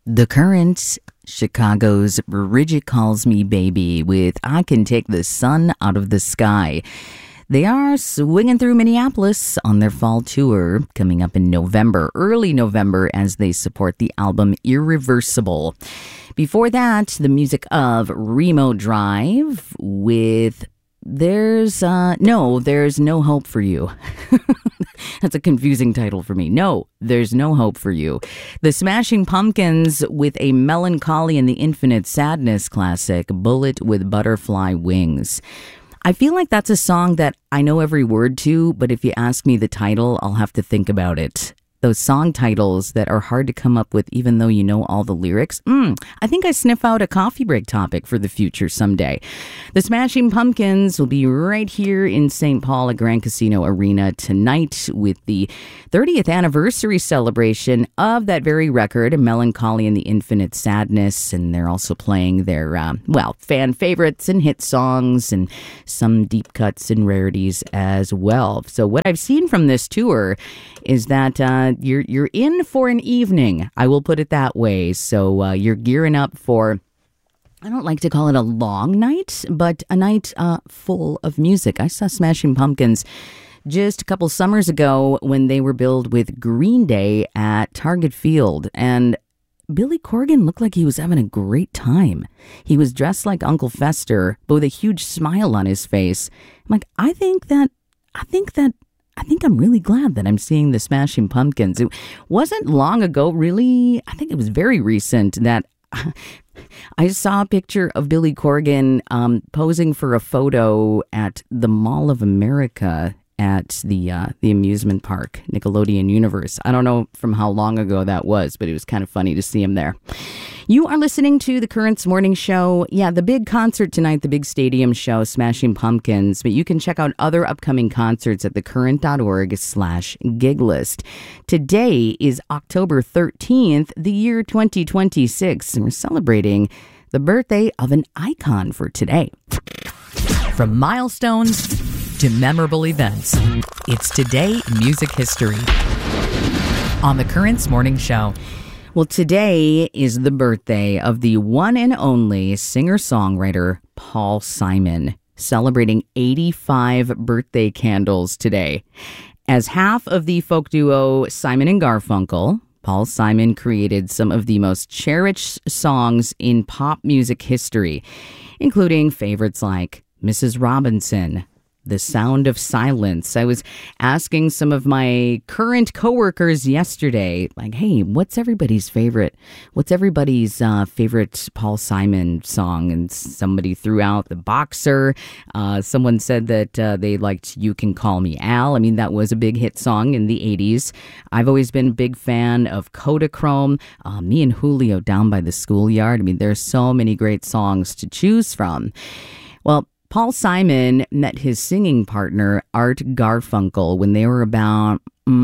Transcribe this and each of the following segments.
The Current, Chicago's Bridget Calls Me Baby with I Can Take the Sun Out of the Sky. They are swinging through Minneapolis on their fall tour coming up in November, early November, as they support the album Irreversible. Before that, the music of Remo Drive with There's No Hope for You. That's a confusing title for me. No, There's No Hope for You. The Smashing Pumpkins with a Melancholy and the Infinite Sadness classic, Bullet with Butterfly Wings. I feel like that's a song that I know every word to, but if you ask me the title, I'll have to think about it. Those song titles that are hard to come up with even though you know all the lyrics. I think I sniff out a coffee break topic for the future someday. The Smashing Pumpkins will be right here in St. Paul at Grand Casino Arena tonight with the 30th anniversary celebration of that very record, Melancholy and the Infinite Sadness. And they're also playing their, fan favorites and hit songs and some deep cuts and rarities as well. So what I've seen from this tour is that you're in for an evening. I will put it that way. So you're gearing up for, I don't like to call it a long night, but a night full of music. I saw Smashing Pumpkins just a couple summers ago when they were billed with Green Day at Target Field, and Billy Corgan looked like he was having a great time. He was dressed like Uncle Fester, but with a huge smile on his face. I'm like, I think I'm really glad that I'm seeing the Smashing Pumpkins. It wasn't long ago, really. I think it was very recent that I saw a picture of Billy Corgan posing for a photo at the Mall of America at the amusement park, Nickelodeon Universe. I don't know from how long ago that was, but it was kind of funny to see him there. You are listening to The Current's Morning Show. Yeah, the big concert tonight, the big stadium show, Smashing Pumpkins. But you can check out other upcoming concerts at thecurrent.org/giglist. Today is October 13th, the year 2026, and we're celebrating the birthday of an icon for today. From milestones to memorable events, it's Today in Music History on The Current's Morning Show. Well, today is the birthday of the one and only singer-songwriter Paul Simon, celebrating 85 birthday candles today. As half of the folk duo Simon and Garfunkel, Paul Simon created some of the most cherished songs in pop music history, including favorites like Mrs. Robinson, The Sound of Silence. I was asking some of my current coworkers yesterday, like, hey, what's everybody's favorite Paul Simon song? And somebody threw out The Boxer. Someone said that they liked You Can Call Me Al. I mean, that was a big hit song in the 80s. I've always been a big fan of Kodachrome, Me and Julio, Down by the Schoolyard. I mean, there's so many great songs to choose from. Well, Paul Simon met his singing partner, Art Garfunkel, when they were about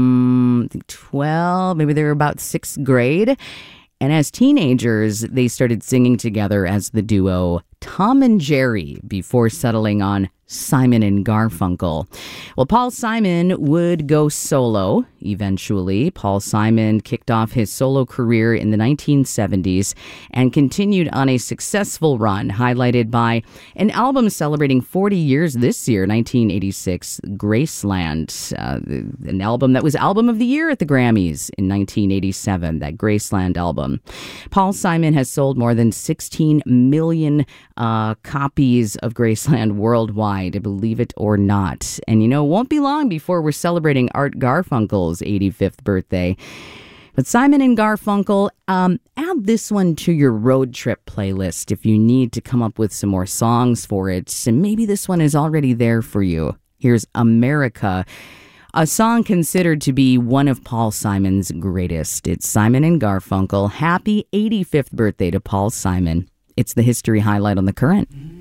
12, maybe they were about sixth grade. And as teenagers, they started singing together as the duo Tom and Jerry before settling on Simon and Garfunkel. Well, Paul Simon would go solo eventually. Paul Simon kicked off his solo career in the 1970s and continued on a successful run, highlighted by an album celebrating 40 years this year, 1986, Graceland, an album that was Album of the Year at the Grammys in 1987, that Graceland album. Paul Simon has sold more than 16 million copies of Graceland worldwide, believe it or not. And it won't be long before we're celebrating Art Garfunkel's 85th birthday. But Simon and Garfunkel, add this one to your road trip playlist if you need to come up with some more songs for it. And maybe this one is already there for you. Here's America, a song considered to be one of Paul Simon's greatest. It's Simon and Garfunkel. Happy 85th birthday to Paul Simon. It's the history highlight on The Current.